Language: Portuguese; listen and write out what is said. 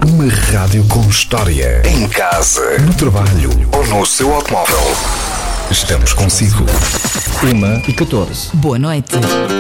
Uma rádio com história. Em casa, no trabalho ou no seu automóvel. Estamos consigo. 1h14. Boa noite.